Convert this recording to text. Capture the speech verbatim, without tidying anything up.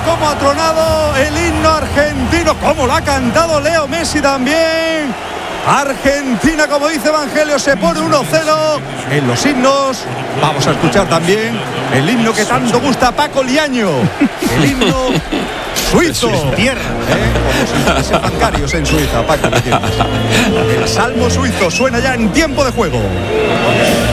cómo ha tronado el himno argentino, cómo lo ha cantado Leo Messi también. Argentina, como dice Evangelio, se pone uno cero en los himnos. Vamos a escuchar también el himno que tanto gusta a Paco Liaño, el himno suizo. Tierra, ¿eh? Como si fuesen bancarios en Suiza, Paco, ¿me entiendes? El salmo suizo suena ya en tiempo de juego.